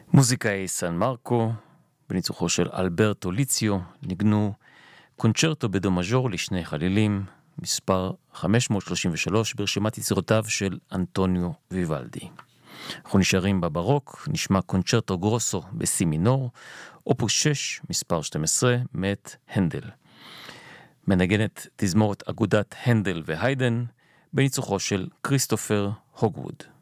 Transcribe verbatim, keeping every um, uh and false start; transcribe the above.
מוזיקאי סן מרקו, בניצוחו של אלברטו ליציו, ניגנו קונצ'רטו בדו מז'ור לשני חלילים, מספר חמש מאות שלושים ושלוש ברשימת יצירותיו של אנטוניו ויוולדי. אנחנו נשארים בברוק, נשמע קונצ'רטו גרוסו בסי מינור, אופוס שש, מספר שתים עשרה, מאת הנדל. מנגנת תזמורת אגודת הנדל והיידן, בניצוחו של כריסטופר הוגווד.